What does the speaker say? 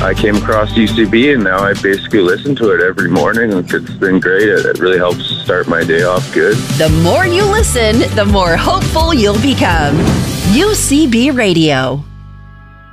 I came across UCB, and now I basically listen to it every morning. It's been great. It really helps start my day off good. The more you listen, the more hopeful you'll become. UCB Radio.